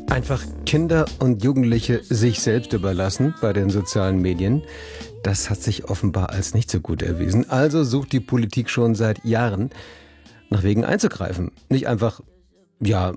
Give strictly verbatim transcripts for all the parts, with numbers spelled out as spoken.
Einfach Kinder und Jugendliche sich selbst überlassen bei den sozialen Medien, das hat sich offenbar als nicht so gut erwiesen. Also sucht die Politik schon seit Jahren nach Wegen einzugreifen. Nicht einfach, ja,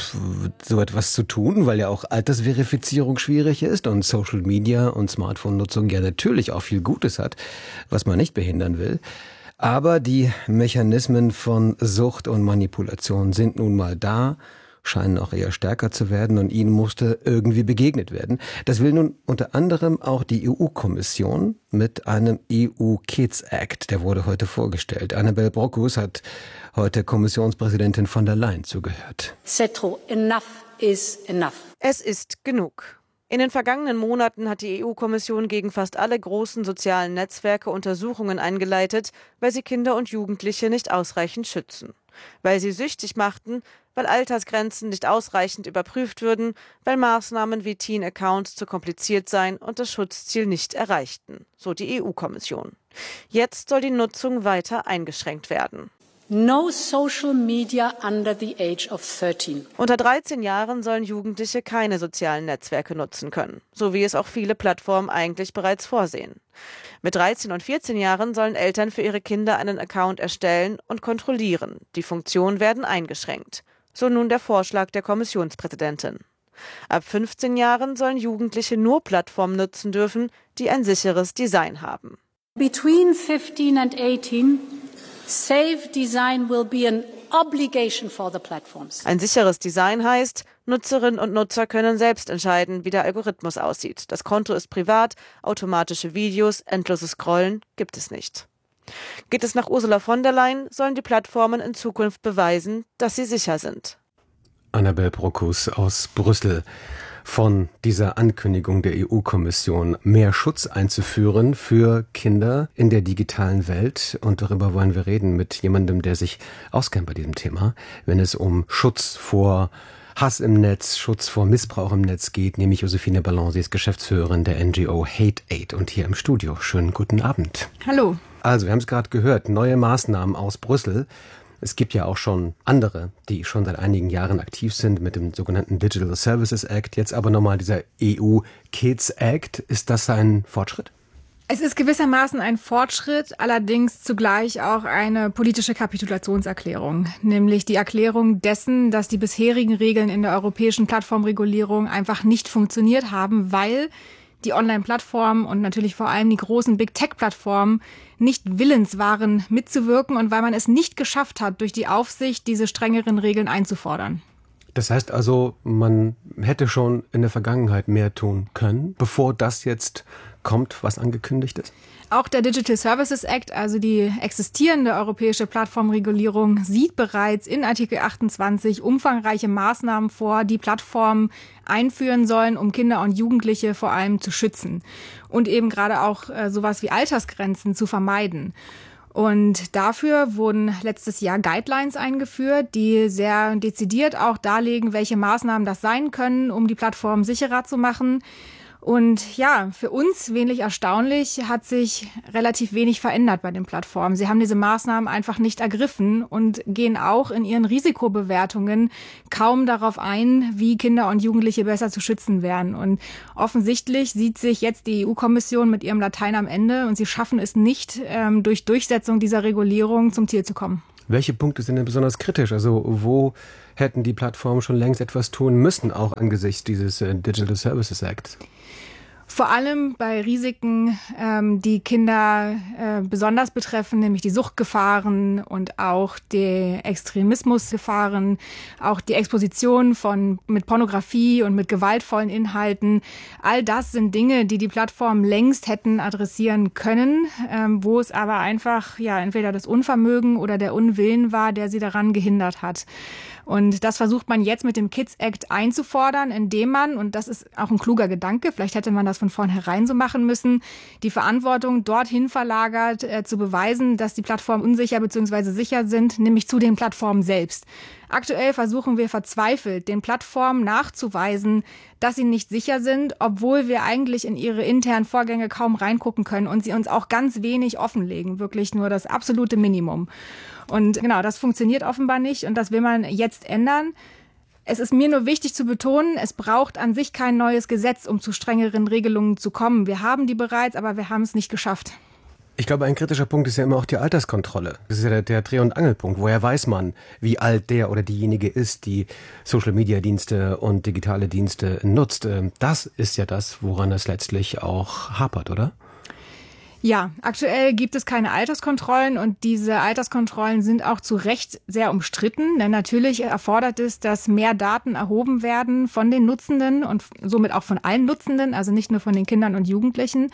so etwas zu tun, weil ja auch Altersverifizierung schwierig ist und Social Media und Smartphone-Nutzung ja natürlich auch viel Gutes hat, was man nicht behindern will. Aber die Mechanismen von Sucht und Manipulation sind nun mal da, scheinen auch eher stärker zu werden und ihnen musste irgendwie begegnet werden. Das will nun unter anderem auch die E U-Kommission mit einem E U-Kids Act. Der wurde heute vorgestellt. Annabel Brockus hat heute Kommissionspräsidentin von der Leyen zugehört. Cetro, enough is enough. Es ist genug. In den vergangenen Monaten hat die E U-Kommission gegen fast alle großen sozialen Netzwerke Untersuchungen eingeleitet, weil sie Kinder und Jugendliche nicht ausreichend schützen. Weil sie süchtig machten, weil Altersgrenzen nicht ausreichend überprüft würden, weil Maßnahmen wie Teen-Accounts zu kompliziert seien und das Schutzziel nicht erreichten, so die E U-Kommission. Jetzt soll die Nutzung weiter eingeschränkt werden. No social media under the age of thirteen. Unter dreizehn Jahren sollen Jugendliche keine sozialen Netzwerke nutzen können, so wie es auch viele Plattformen eigentlich bereits vorsehen. Mit dreizehn und vierzehn Jahren sollen Eltern für ihre Kinder einen Account erstellen und kontrollieren. Die Funktionen werden eingeschränkt. So nun der Vorschlag der Kommissionspräsidentin. Ab fünfzehn Jahren sollen Jugendliche nur Plattformen nutzen dürfen, die ein sicheres Design haben. Between fifteen and eighteen, safe design will be an obligation for the platforms. Ein sicheres Design heißt, Nutzerinnen und Nutzer können selbst entscheiden, wie der Algorithmus aussieht. Das Konto ist privat, automatische Videos, endloses Scrollen gibt es nicht. Geht es nach Ursula von der Leyen, sollen die Plattformen in Zukunft beweisen, dass sie sicher sind. Annabel Brockus aus Brüssel. Von dieser Ankündigung der E U-Kommission, mehr Schutz einzuführen für Kinder in der digitalen Welt. Und darüber wollen wir reden mit jemandem, der sich auskennt bei diesem Thema, wenn es um Schutz vor Hass im Netz, Schutz vor Missbrauch im Netz geht, nämlich Josephine Ballon. Sie ist Geschäftsführerin der N G O Hate Aid und hier im Studio. Schönen guten Abend. Hallo. Also, wir haben es gerade gehört, neue Maßnahmen aus Brüssel. Es gibt ja auch schon andere, die schon seit einigen Jahren aktiv sind mit dem sogenannten Digital Services Act. Jetzt aber nochmal dieser E U-Kids Act. Ist das ein Fortschritt? Es ist gewissermaßen ein Fortschritt, allerdings zugleich auch eine politische Kapitulationserklärung. Nämlich die Erklärung dessen, dass die bisherigen Regeln in der europäischen Plattformregulierung einfach nicht funktioniert haben, weil die Online-Plattformen und natürlich vor allem die großen Big-Tech-Plattformen nicht willens waren, mitzuwirken und weil man es nicht geschafft hat, durch die Aufsicht diese strengeren Regeln einzufordern. Das heißt also, man hätte schon in der Vergangenheit mehr tun können, bevor das jetzt kommt, was angekündigt ist? Auch der Digital Services Act, also die existierende europäische Plattformregulierung, sieht bereits in Artikel achtundzwanzig umfangreiche Maßnahmen vor, die Plattformen einführen sollen, um Kinder und Jugendliche vor allem zu schützen und eben gerade auch äh, sowas wie Altersgrenzen zu vermeiden. Und dafür wurden letztes Jahr Guidelines eingeführt, die sehr dezidiert auch darlegen, welche Maßnahmen das sein können, um die Plattform sicherer zu machen. Und ja, für uns wenig erstaunlich hat sich relativ wenig verändert bei den Plattformen. Sie haben diese Maßnahmen einfach nicht ergriffen und gehen auch in ihren Risikobewertungen kaum darauf ein, wie Kinder und Jugendliche besser zu schützen wären. Und offensichtlich sieht sich jetzt die E U-Kommission mit ihrem Latein am Ende und sie schaffen es nicht, ähm, durch Durchsetzung dieser Regulierung zum Ziel zu kommen. Welche Punkte sind denn besonders kritisch? Also wo hätten die Plattformen schon längst etwas tun müssen, auch angesichts dieses äh, Digital Services Act? Vor allem bei Risiken, ähm, die Kinder äh, besonders betreffen, nämlich die Suchtgefahren und auch die Extremismusgefahren, auch die Exposition von mit Pornografie und mit gewaltvollen Inhalten. All das sind Dinge, die die Plattformen längst hätten adressieren können, ähm, wo es aber einfach ja entweder das Unvermögen oder der Unwillen war, der sie daran gehindert hat. Und das versucht man jetzt mit dem Kids Act einzufordern, indem man, und das ist auch ein kluger Gedanke, vielleicht hätte man das von vornherein so machen müssen, die Verantwortung dorthin verlagert, äh, zu beweisen, dass die Plattformen unsicher bzw. sicher sind, nämlich zu den Plattformen selbst. Aktuell versuchen wir verzweifelt, den Plattformen nachzuweisen, dass sie nicht sicher sind, obwohl wir eigentlich in ihre internen Vorgänge kaum reingucken können und sie uns auch ganz wenig offenlegen, wirklich nur das absolute Minimum. Und genau, das funktioniert offenbar nicht und das will man jetzt ändern. Es ist mir nur wichtig zu betonen, es braucht an sich kein neues Gesetz, um zu strengeren Regelungen zu kommen. Wir haben die bereits, aber wir haben es nicht geschafft. Ich glaube, ein kritischer Punkt ist ja immer auch die Alterskontrolle. Das ist ja der, der Dreh- und Angelpunkt. Woher weiß man, wie alt der oder diejenige ist, die Social-Media-Dienste und digitale Dienste nutzt? Das ist ja das, woran es letztlich auch hapert, oder? Ja, aktuell gibt es keine Alterskontrollen und diese Alterskontrollen sind auch zu Recht sehr umstritten. Denn natürlich erfordert es, dass mehr Daten erhoben werden von den Nutzenden und somit auch von allen Nutzenden, also nicht nur von den Kindern und Jugendlichen.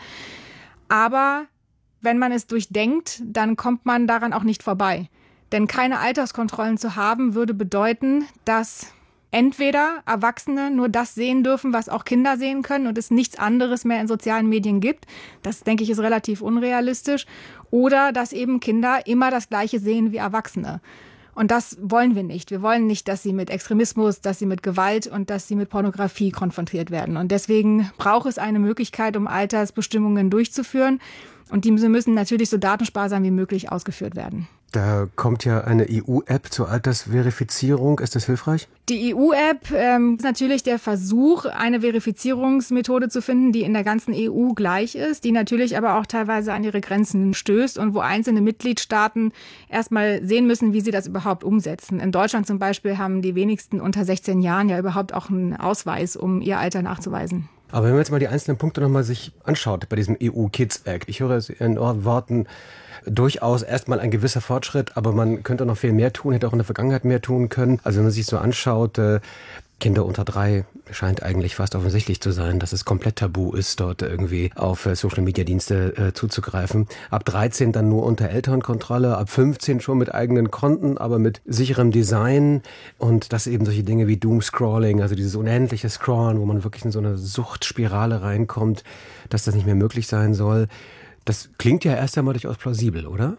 Aber wenn man es durchdenkt, dann kommt man daran auch nicht vorbei. Denn keine Alterskontrollen zu haben, würde bedeuten, dass entweder Erwachsene nur das sehen dürfen, was auch Kinder sehen können und es nichts anderes mehr in sozialen Medien gibt. Das, denke ich, ist relativ unrealistisch. Oder dass eben Kinder immer das Gleiche sehen wie Erwachsene. Und das wollen wir nicht. Wir wollen nicht, dass sie mit Extremismus, dass sie mit Gewalt und dass sie mit Pornografie konfrontiert werden. Und deswegen braucht es eine Möglichkeit, um Altersbestimmungen durchzuführen. Und die müssen natürlich so datensparsam wie möglich ausgeführt werden. Da kommt ja eine E U-App zur Altersverifizierung. Ist das hilfreich? Die E U-App ähm, ist natürlich der Versuch, eine Verifizierungsmethode zu finden, die in der ganzen E U gleich ist, die natürlich aber auch teilweise an ihre Grenzen stößt und wo einzelne Mitgliedstaaten erstmal sehen müssen, wie sie das überhaupt umsetzen. In Deutschland zum Beispiel haben die wenigsten unter sechzehn Jahren ja überhaupt auch einen Ausweis, um ihr Alter nachzuweisen. Aber wenn man jetzt mal die einzelnen Punkte nochmal sich anschaut bei diesem E U-Kids-Act, ich höre es in Worten durchaus erstmal ein gewisser Fortschritt, aber man könnte noch viel mehr tun, hätte auch in der Vergangenheit mehr tun können. Also wenn man sich so anschaut, äh, Kinder unter drei scheint eigentlich fast offensichtlich zu sein, dass es komplett tabu ist, dort irgendwie auf äh, Social-Media-Dienste äh, zuzugreifen. Ab dreizehn dann nur unter Elternkontrolle, ab fünfzehn schon mit eigenen Konten, aber mit sicherem Design und das eben solche Dinge wie Doomscrolling, also dieses unendliche Scrollen, wo man wirklich in so eine Suchtspirale reinkommt, dass das nicht mehr möglich sein soll. Das klingt ja erst einmal durchaus plausibel, oder?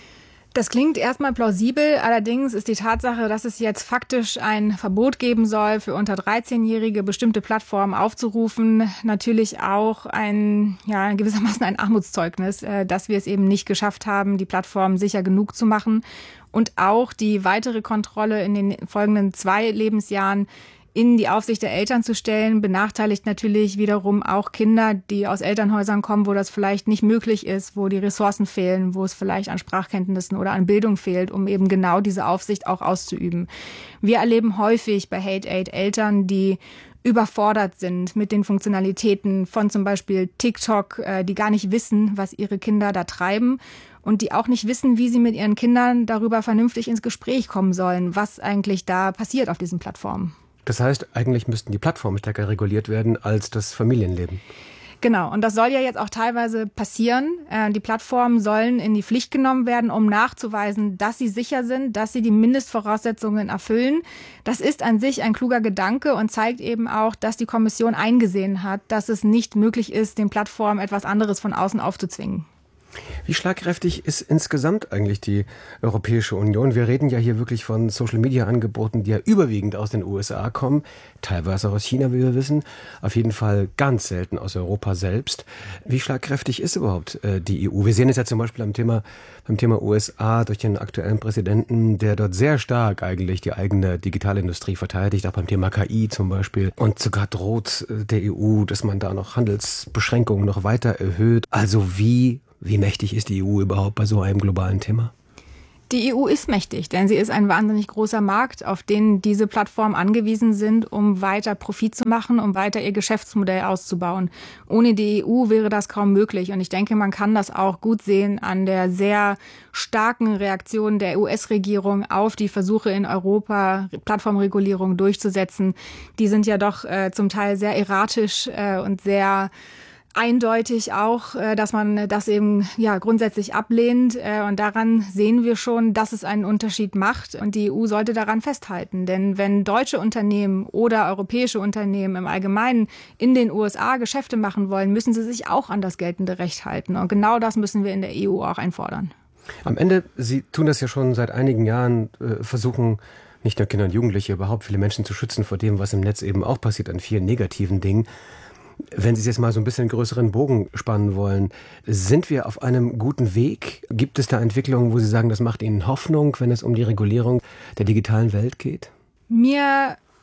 Das klingt erstmal plausibel, allerdings ist die Tatsache, dass es jetzt faktisch ein Verbot geben soll, für unter dreizehnjährige bestimmte Plattformen aufzurufen, natürlich auch ein, ja, gewissermaßen ein Armutszeugnis, dass wir es eben nicht geschafft haben, die Plattformen sicher genug zu machen und auch die weitere Kontrolle in den folgenden zwei Lebensjahren in die Aufsicht der Eltern zu stellen, benachteiligt natürlich wiederum auch Kinder, die aus Elternhäusern kommen, wo das vielleicht nicht möglich ist, wo die Ressourcen fehlen, wo es vielleicht an Sprachkenntnissen oder an Bildung fehlt, um eben genau diese Aufsicht auch auszuüben. Wir erleben häufig bei Hate Aid Eltern, die überfordert sind mit den Funktionalitäten von zum Beispiel TikTok, die gar nicht wissen, was ihre Kinder da treiben und die auch nicht wissen, wie sie mit ihren Kindern darüber vernünftig ins Gespräch kommen sollen, was eigentlich da passiert auf diesen Plattformen. Das heißt, eigentlich müssten die Plattformen stärker reguliert werden als das Familienleben. Genau, und das soll ja jetzt auch teilweise passieren. Die Plattformen sollen in die Pflicht genommen werden, um nachzuweisen, dass sie sicher sind, dass sie die Mindestvoraussetzungen erfüllen. Das ist an sich ein kluger Gedanke und zeigt eben auch, dass die Kommission eingesehen hat, dass es nicht möglich ist, den Plattformen etwas anderes von außen aufzuzwingen. Wie schlagkräftig ist insgesamt eigentlich die Europäische Union? Wir reden ja hier wirklich von Social-Media-Angeboten, die ja überwiegend aus den U S A kommen, teilweise auch aus China, wie wir wissen, auf jeden Fall ganz selten aus Europa selbst. Wie schlagkräftig ist überhaupt äh, die E U? Wir sehen es ja zum Beispiel am Thema, beim Thema U S A durch den aktuellen Präsidenten, der dort sehr stark eigentlich die eigene Digitalindustrie verteidigt, auch beim Thema K I zum Beispiel. Und sogar droht äh, der E U, dass man da noch Handelsbeschränkungen noch weiter erhöht. Also wie Wie mächtig ist die E U überhaupt bei so einem globalen Thema? Die E U ist mächtig, denn sie ist ein wahnsinnig großer Markt, auf den diese Plattformen angewiesen sind, um weiter Profit zu machen, um weiter ihr Geschäftsmodell auszubauen. Ohne die E U wäre das kaum möglich. Und ich denke, man kann das auch gut sehen an der sehr starken Reaktion der U S-Regierung auf die Versuche in Europa, Plattformregulierung durchzusetzen. Die sind ja doch äh, zum Teil sehr erratisch äh, und sehr eindeutig auch, dass man das eben ja grundsätzlich ablehnt. Und daran sehen wir schon, dass es einen Unterschied macht. Und die E U sollte daran festhalten. Denn wenn deutsche Unternehmen oder europäische Unternehmen im Allgemeinen in den U S A Geschäfte machen wollen, müssen sie sich auch an das geltende Recht halten. Und genau das müssen wir in der E U auch einfordern. Am Ende, Sie tun das ja schon seit einigen Jahren, äh, versuchen nicht nur Kinder und Jugendliche, überhaupt viele Menschen zu schützen vor dem, was im Netz eben auch passiert an vielen negativen Dingen. Wenn Sie jetzt mal so ein bisschen größeren Bogen spannen wollen, sind wir auf einem guten Weg? Gibt es da Entwicklungen, wo Sie sagen, das macht Ihnen Hoffnung, wenn es um die Regulierung der digitalen Welt geht? Mir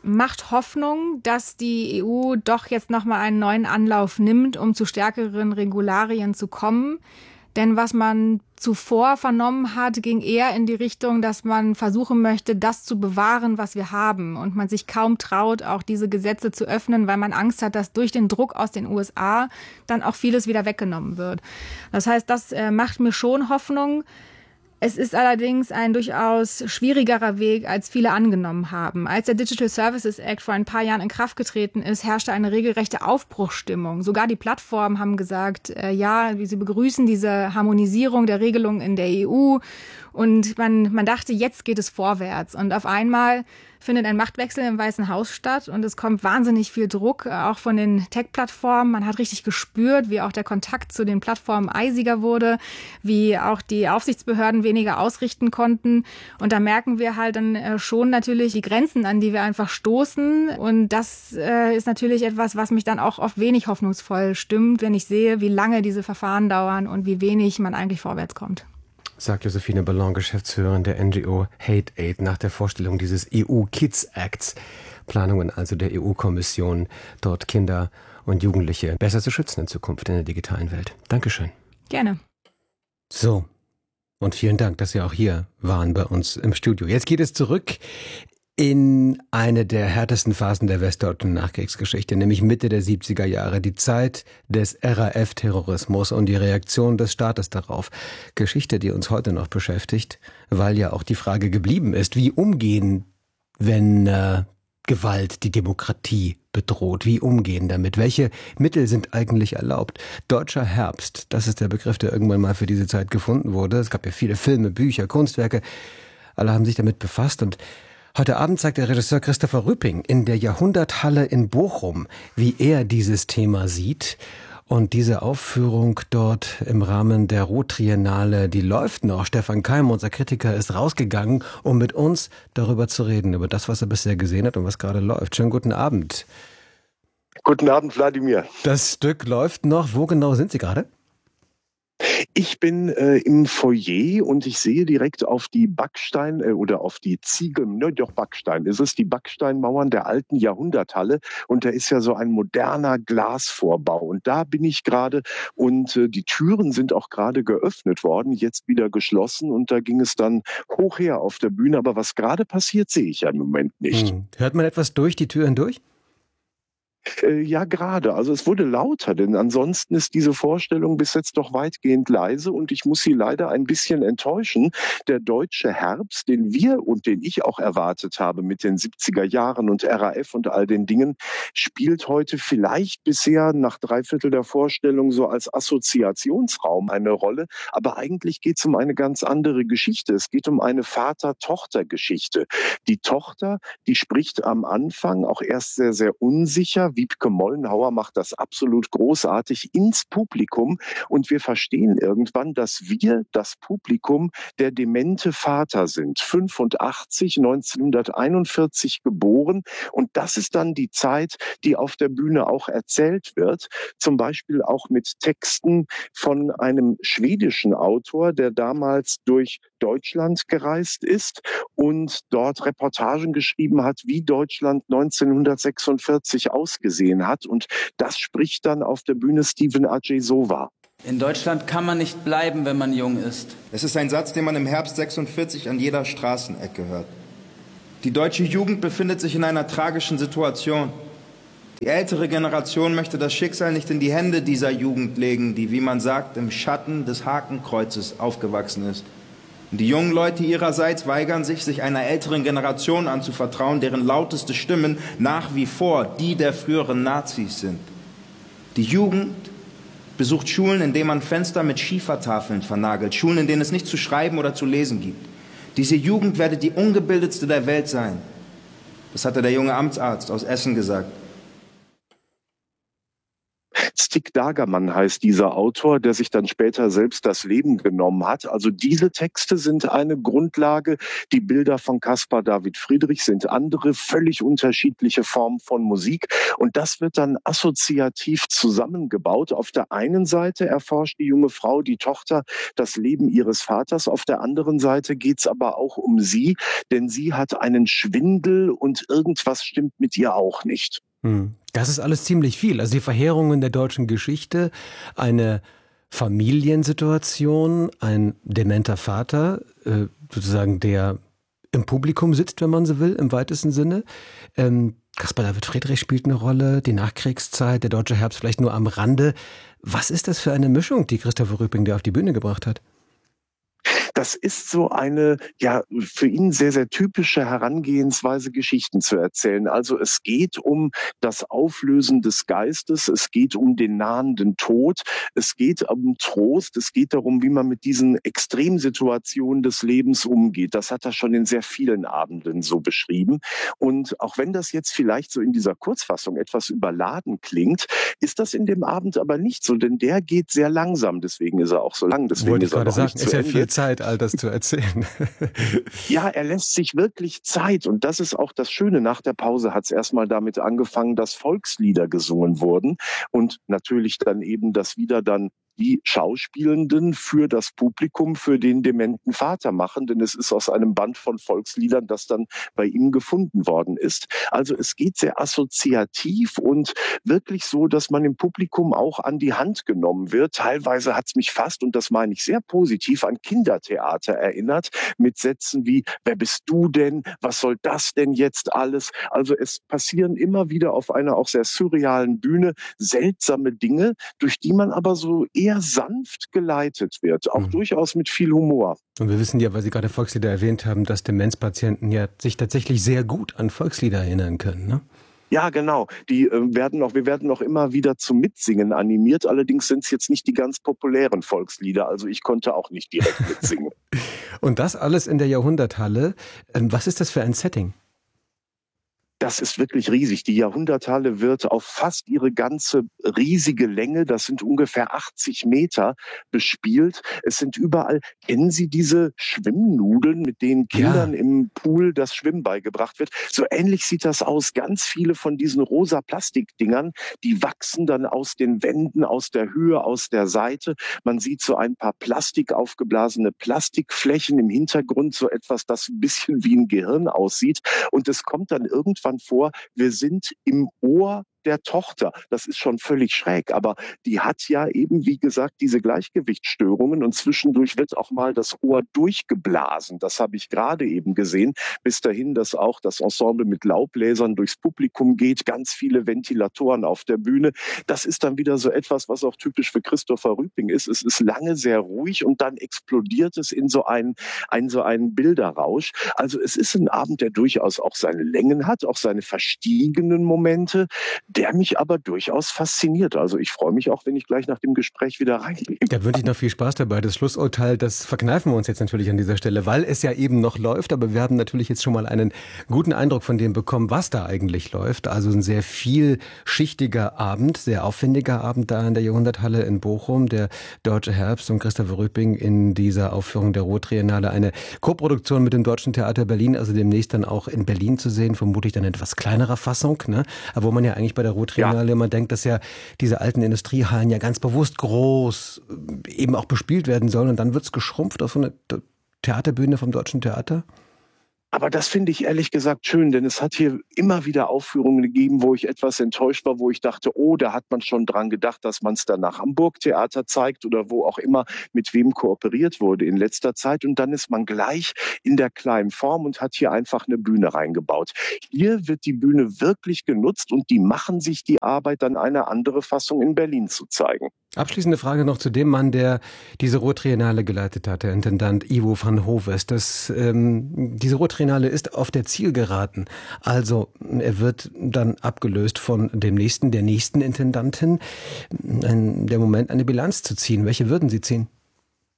macht Hoffnung, dass die E U doch jetzt nochmal einen neuen Anlauf nimmt, um zu stärkeren Regularien zu kommen. Denn was man zuvor vernommen hat, ging eher in die Richtung, dass man versuchen möchte, das zu bewahren, was wir haben. Und man sich kaum traut, auch diese Gesetze zu öffnen, weil man Angst hat, dass durch den Druck aus den U S A dann auch vieles wieder weggenommen wird. Das heißt, das äh, macht mir schon Hoffnung. Es ist allerdings ein durchaus schwierigerer Weg, als viele angenommen haben. Als der Digital Services Act vor ein paar Jahren in Kraft getreten ist, herrschte eine regelrechte Aufbruchsstimmung. Sogar die Plattformen haben gesagt, äh, ja, sie begrüßen diese Harmonisierung der Regelungen in der E U. Und man, man dachte, jetzt geht es vorwärts. Und auf einmal findet ein Machtwechsel im Weißen Haus statt und es kommt wahnsinnig viel Druck, auch von den Tech-Plattformen. Man hat richtig gespürt, wie auch der Kontakt zu den Plattformen eisiger wurde, wie auch die Aufsichtsbehörden weniger ausrichten konnten. Und da merken wir halt dann schon natürlich die Grenzen, an die wir einfach stoßen. Und das äh, ist natürlich etwas, was mich dann auch oft wenig hoffnungsvoll stimmt, wenn ich sehe, wie lange diese Verfahren dauern und wie wenig man eigentlich vorwärts kommt. Sagt Josephine Ballon, Geschäftsführerin der N G O Hate Aid, nach der Vorstellung dieses E U-Kids-Acts. Planungen also der E U-Kommission, dort Kinder und Jugendliche besser zu schützen in Zukunft in der digitalen Welt. Dankeschön. Gerne. So, und vielen Dank, dass Sie auch hier waren bei uns im Studio. Jetzt geht es zurück in eine der härtesten Phasen der westdeutschen Nachkriegsgeschichte, nämlich Mitte der siebziger Jahre, die Zeit des R A F-Terrorismus und die Reaktion des Staates darauf. Geschichte, die uns heute noch beschäftigt, weil ja auch die Frage geblieben ist, wie umgehen, wenn äh, Gewalt die Demokratie bedroht, wie umgehen damit, welche Mittel sind eigentlich erlaubt. Deutscher Herbst, das ist der Begriff, der irgendwann mal für diese Zeit gefunden wurde. Es gab ja viele Filme, Bücher, Kunstwerke, alle haben sich damit befasst und heute Abend zeigt der Regisseur Christopher Rüpping in der Jahrhunderthalle in Bochum, wie er dieses Thema sieht. Und diese Aufführung dort im Rahmen der Ruhr-Triennale, die läuft noch. Stefan Keim, unser Kritiker, ist rausgegangen, um mit uns darüber zu reden, über das, was er bisher gesehen hat und was gerade läuft. Schönen guten Abend. Guten Abend, Wladimir. Das Stück läuft noch. Wo genau sind Sie gerade? Ich bin äh, im Foyer und ich sehe direkt auf die Backstein äh, oder auf die Ziegel, ne, doch Backstein ist es, die Backsteinmauern der alten Jahrhunderthalle und da ist ja so ein moderner Glasvorbau und da bin ich gerade und äh, die Türen sind auch gerade geöffnet worden, jetzt wieder geschlossen und da ging es dann hoch her auf der Bühne, aber was gerade passiert, sehe ich ja im Moment nicht. Hm. Hört man etwas durch die Tür hindurch? Äh, ja, gerade. Also es wurde lauter, denn ansonsten ist diese Vorstellung bis jetzt doch weitgehend leise und ich muss Sie leider ein bisschen enttäuschen. Der deutsche Herbst, den wir und den ich auch erwartet habe mit den siebziger Jahren und R A F und all den Dingen, spielt heute vielleicht bisher nach Dreiviertel der Vorstellung so als Assoziationsraum eine Rolle. Aber eigentlich geht es um eine ganz andere Geschichte. Es geht um eine Vater-Tochter-Geschichte. Die Tochter, die spricht am Anfang auch erst sehr, sehr unsicher. Wiebke Mollenhauer macht das absolut großartig ins Publikum und wir verstehen irgendwann, dass wir, das Publikum, der demente Vater sind. fünfundachtzig, neunzehnhunderteinundvierzig geboren und das ist dann die Zeit, die auf der Bühne auch erzählt wird. Zum Beispiel auch mit Texten von einem schwedischen Autor, der damals durch Deutschland gereist ist und dort Reportagen geschrieben hat, wie Deutschland neunzehnhundertsechsundvierzig ausgesehen hat. Und das spricht dann auf der Bühne Steven Adjei-Sova. In Deutschland kann man nicht bleiben, wenn man jung ist. Es ist ein Satz, den man im Herbst sechsundvierzig an jeder Straßenecke hört. Die deutsche Jugend befindet sich in einer tragischen Situation. Die ältere Generation möchte das Schicksal nicht in die Hände dieser Jugend legen, die, wie man sagt, im Schatten des Hakenkreuzes aufgewachsen ist. Und die jungen Leute ihrerseits weigern sich, sich einer älteren Generation anzuvertrauen, deren lauteste Stimmen nach wie vor die der früheren Nazis sind. Die Jugend besucht Schulen, in denen man Fenster mit Schiefertafeln vernagelt, Schulen, in denen es nichts zu schreiben oder zu lesen gibt. Diese Jugend werde die ungebildetste der Welt sein. Das hatte der junge Amtsarzt aus Essen gesagt. Stig Dagermann heißt dieser Autor, der sich dann später selbst das Leben genommen hat. Also diese Texte sind eine Grundlage. Die Bilder von Caspar David Friedrich sind andere, völlig unterschiedliche Formen von Musik. Und das wird dann assoziativ zusammengebaut. Auf der einen Seite erforscht die junge Frau, die Tochter, das Leben ihres Vaters. Auf der anderen Seite geht es aber auch um sie, denn sie hat einen Schwindel und irgendwas stimmt mit ihr auch nicht. Das ist alles ziemlich viel. Also die Verheerungen der deutschen Geschichte, eine Familiensituation, ein dementer Vater, äh, sozusagen der im Publikum sitzt, wenn man so will, im weitesten Sinne. Ähm, Caspar David Friedrich spielt eine Rolle, die Nachkriegszeit, der deutsche Herbst vielleicht nur am Rande. Was ist das für eine Mischung, die Christopher Rüping da auf die Bühne gebracht hat? Das ist so eine, ja, für ihn sehr, sehr typische Herangehensweise, Geschichten zu erzählen. Also es geht um das Auflösen des Geistes, es geht um den nahenden Tod, es geht um Trost, es geht darum, wie man mit diesen Extremsituationen des Lebens umgeht. Das hat er schon in sehr vielen Abenden so beschrieben. Und auch wenn das jetzt vielleicht so in dieser Kurzfassung etwas überladen klingt, ist das in dem Abend aber nicht so, denn der geht sehr langsam, deswegen ist er auch so lang. Deswegen Wollte ist er gerade noch sagen, nicht zu ist ja Ende. viel Zeit, all das zu erzählen. Ja, er lässt sich wirklich Zeit und das ist auch das Schöne. Nach der Pause hat es erstmal damit angefangen, dass Volkslieder gesungen wurden und natürlich dann eben das wieder dann die Schauspielenden für das Publikum, für den dementen Vater machen, denn es ist aus einem Band von Volksliedern, das dann bei ihm gefunden worden ist. Also es geht sehr assoziativ und wirklich so, dass man im Publikum auch an die Hand genommen wird. Teilweise hat es mich fast, und das meine ich sehr positiv, an Kindertheater erinnert, mit Sätzen wie, wer bist du denn? Was soll das denn jetzt alles? Also es passieren immer wieder auf einer auch sehr surrealen Bühne seltsame Dinge, durch die man aber so eher sanft geleitet wird, auch mhm. durchaus mit viel Humor. Und wir wissen ja, weil Sie gerade Volkslieder erwähnt haben, dass Demenzpatienten ja sich tatsächlich sehr gut an Volkslieder erinnern können, ne? Ja, genau. Die äh, werden auch, wir werden auch immer wieder zum Mitsingen animiert. Allerdings sind es jetzt nicht die ganz populären Volkslieder. Also ich konnte auch nicht direkt mitsingen. Und das alles in der Jahrhunderthalle. Ähm, was ist das für ein Setting? Das ist wirklich riesig. Die Jahrhunderthalle wird auf fast ihre ganze riesige Länge, das sind ungefähr achtzig Meter, bespielt. Es sind überall, kennen Sie diese Schwimmnudeln, mit denen Kindern ja. im Pool das Schwimmen beigebracht wird? So ähnlich sieht das aus. Ganz viele von diesen rosa Plastikdingern, die wachsen dann aus den Wänden, aus der Höhe, aus der Seite. Man sieht so ein paar Plastik aufgeblasene Plastikflächen im Hintergrund, so etwas, das ein bisschen wie ein Gehirn aussieht. Und es kommt dann irgendwann vor, wir sind im Ohr der Tochter. Das ist schon völlig schräg, aber die hat ja eben, wie gesagt, diese Gleichgewichtsstörungen und zwischendurch wird auch mal das Ohr durchgeblasen. Das habe ich gerade eben gesehen. Bis dahin, dass auch das Ensemble mit Laubbläsern durchs Publikum geht, ganz viele Ventilatoren auf der Bühne. Das ist dann wieder so etwas, was auch typisch für Christopher Rüping ist. Es ist lange sehr ruhig und dann explodiert es in so einen, einen, so einen Bilderrausch. Also es ist ein Abend, der durchaus auch seine Längen hat, auch seine verstiegenen Momente, der mich aber durchaus fasziniert. Also ich freue mich auch, wenn ich gleich nach dem Gespräch wieder reingehe. Da wünsche ich noch viel Spaß dabei. Das Schlussurteil, das verkneifen wir uns jetzt natürlich an dieser Stelle, weil es ja eben noch läuft. Aber wir haben natürlich jetzt schon mal einen guten Eindruck von dem bekommen, was da eigentlich läuft. Also ein sehr vielschichtiger Abend, sehr aufwendiger Abend da in der Jahrhunderthalle in Bochum. Der Deutsche Herbst und Christopher Rüping in dieser Aufführung der Ruhr-Triennale. Eine Koproduktion mit dem Deutschen Theater Berlin, also demnächst dann auch in Berlin zu sehen. Vermutlich dann in etwas kleinerer Fassung, ne? Aber wo man ja eigentlich bei der Ruhr-Triennale immer denkt, dass ja diese alten Industriehallen ja ganz bewusst groß eben auch bespielt werden sollen und dann wird es geschrumpft auf so eine Theaterbühne vom Deutschen Theater? Aber das finde ich ehrlich gesagt schön, denn es hat hier immer wieder Aufführungen gegeben, wo ich etwas enttäuscht war, wo ich dachte, oh, da hat man schon dran gedacht, dass man es dann nach Hamburg-Theater zeigt oder wo auch immer, mit wem kooperiert wurde in letzter Zeit. Und dann ist man gleich in der kleinen Form und hat hier einfach eine Bühne reingebaut. Hier wird die Bühne wirklich genutzt und die machen sich die Arbeit, dann eine andere Fassung in Berlin zu zeigen. Abschließende Frage noch zu dem Mann, der diese Ruhr-Triennale geleitet hat, der Intendant Ivo van Hoves. Das, ähm, diese Ruhr-Triennale ist auf der Zielgeraden. Also er wird dann abgelöst von dem nächsten, der nächsten Intendantin. Ein, der Moment, eine Bilanz zu ziehen. Welche würden Sie ziehen?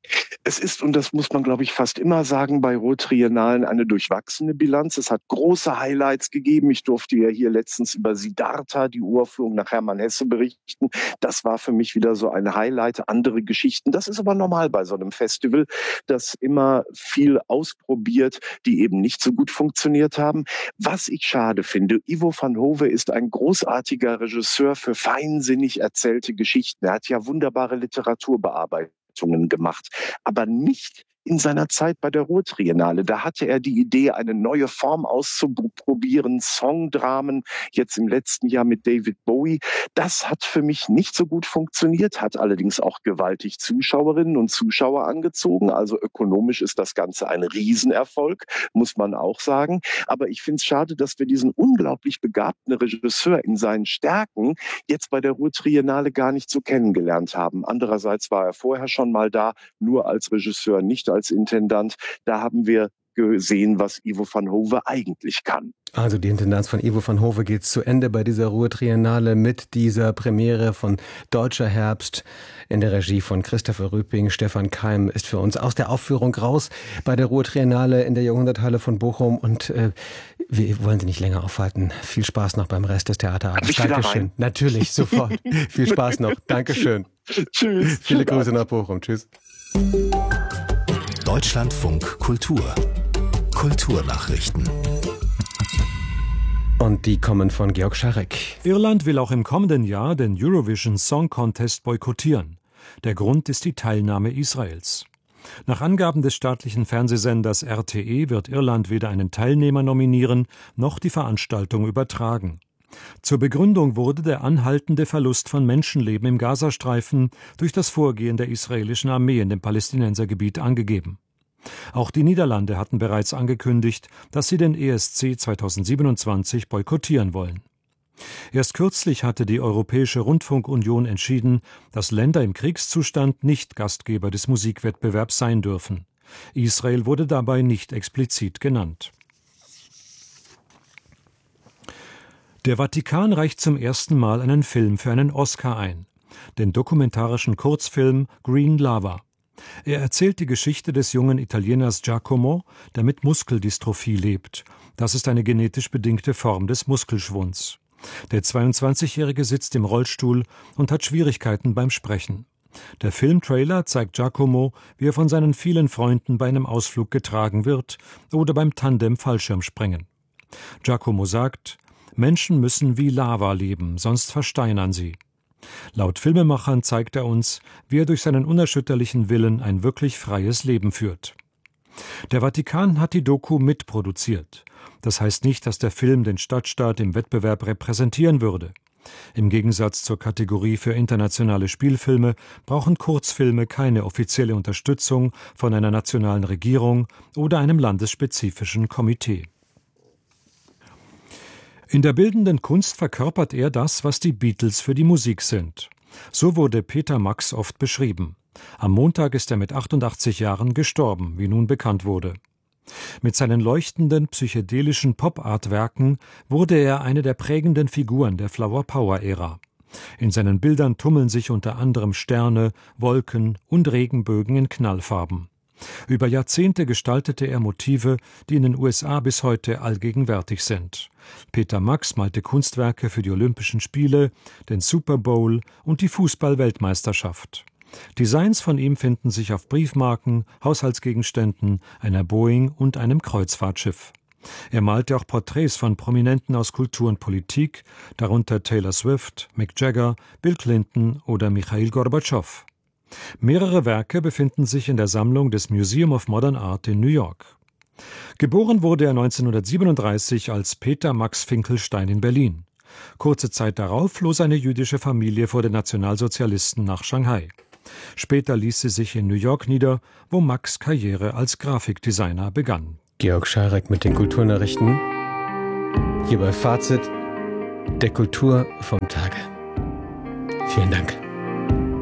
Es ist, und das muss man, glaube ich, fast immer sagen, bei Ruhr-Triennalen eine durchwachsene Bilanz. Es hat große Highlights gegeben. Ich durfte ja hier letztens über Siddhartha, die Uraufführung nach Hermann Hesse, berichten. Das war für mich wieder so ein Highlight. Andere Geschichten. Das ist aber normal bei so einem Festival, das immer viel ausprobiert, die eben nicht so gut funktioniert haben. Was ich schade finde, Ivo van Hove ist ein großartiger Regisseur für feinsinnig erzählte Geschichten. Er hat ja wunderbare Literatur bearbeitet gemacht, aber nicht in seiner Zeit bei der Ruhr-Triennale. Da hatte er die Idee, eine neue Form auszuprobieren, Songdramen, jetzt im letzten Jahr mit David Bowie. Das hat für mich nicht so gut funktioniert, hat allerdings auch gewaltig Zuschauerinnen und Zuschauer angezogen. Also ökonomisch ist das Ganze ein Riesenerfolg, muss man auch sagen. Aber ich finde es schade, dass wir diesen unglaublich begabten Regisseur in seinen Stärken jetzt bei der Ruhr-Triennale gar nicht so kennengelernt haben. Andererseits war er vorher schon mal da, nur als Regisseur, nicht als Intendant. Da haben wir gesehen, was Ivo van Hove eigentlich kann. Also die Intendanz von Ivo van Hove geht zu Ende bei dieser Ruhr-Triennale mit dieser Premiere von Deutscher Herbst in der Regie von Christopher Rüping. Stefan Keim ist für uns aus der Aufführung raus bei der Ruhr-Triennale in der Jahrhunderthalle von Bochum und äh, wir wollen Sie nicht länger aufhalten. Viel Spaß noch beim Rest des Theaterabends. Dankeschön. Natürlich, sofort. Viel Spaß noch. Dankeschön. Tschüss. Viele Grüße nach Bochum. Tschüss. Deutschlandfunk Kultur. Kulturnachrichten. Und die kommen von Georg Scharek. Irland will auch im kommenden Jahr den Eurovision Song Contest boykottieren. Der Grund ist die Teilnahme Israels. Nach Angaben des staatlichen Fernsehsenders R T E wird Irland weder einen Teilnehmer nominieren, noch die Veranstaltung übertragen. Zur Begründung wurde der anhaltende Verlust von Menschenleben im Gazastreifen durch das Vorgehen der israelischen Armee in dem Palästinensergebiet angegeben. Auch die Niederlande hatten bereits angekündigt, dass sie den E S C zweitausendsiebenundzwanzig boykottieren wollen. Erst kürzlich hatte die Europäische Rundfunkunion entschieden, dass Länder im Kriegszustand nicht Gastgeber des Musikwettbewerbs sein dürfen. Israel wurde dabei nicht explizit genannt. Der Vatikan reicht zum ersten Mal einen Film für einen Oscar ein, den dokumentarischen Kurzfilm Green Lava. Er erzählt die Geschichte des jungen Italieners Giacomo, der mit Muskeldystrophie lebt. Das ist eine genetisch bedingte Form des Muskelschwunds. Der zweiundzwanzigjährige sitzt im Rollstuhl und hat Schwierigkeiten beim Sprechen. Der Filmtrailer zeigt Giacomo, wie er von seinen vielen Freunden bei einem Ausflug getragen wird oder beim Tandem Fallschirmspringen. Giacomo sagt: Menschen müssen wie Lava leben, sonst versteinern sie. Laut Filmemachern zeigt er uns, wie er durch seinen unerschütterlichen Willen ein wirklich freies Leben führt. Der Vatikan hat die Doku mitproduziert. Das heißt nicht, dass der Film den Stadtstaat im Wettbewerb repräsentieren würde. Im Gegensatz zur Kategorie für internationale Spielfilme brauchen Kurzfilme keine offizielle Unterstützung von einer nationalen Regierung oder einem landesspezifischen Komitee. In der bildenden Kunst verkörpert er das, was die Beatles für die Musik sind. So wurde Peter Max oft beschrieben. Am Montag ist er mit achtundachtzig Jahren gestorben, wie nun bekannt wurde. Mit seinen leuchtenden, psychedelischen Pop-Art-Werken wurde er eine der prägenden Figuren der Flower-Power-Ära. In seinen Bildern tummeln sich unter anderem Sterne, Wolken und Regenbögen in Knallfarben. Über Jahrzehnte gestaltete er Motive, die in den U S A bis heute allgegenwärtig sind. Peter Max malte Kunstwerke für die Olympischen Spiele, den Super Bowl und die Fußball-Weltmeisterschaft. Designs von ihm finden sich auf Briefmarken, Haushaltsgegenständen, einer Boeing und einem Kreuzfahrtschiff. Er malte auch Porträts von Prominenten aus Kultur und Politik, darunter Taylor Swift, Mick Jagger, Bill Clinton oder Michail Gorbatschow. Mehrere Werke befinden sich in der Sammlung des Museum of Modern Art in New York. Geboren wurde er neunzehnhundertsiebenunddreißig als Peter Max Finkelstein in Berlin. Kurze Zeit darauf floh seine jüdische Familie vor den Nationalsozialisten nach Shanghai. Später ließ sie sich in New York nieder, wo Max' Karriere als Grafikdesigner begann. Georg Scharek mit den Kulturnachrichten. Hier bei Fazit der Kultur vom Tage. Vielen Dank.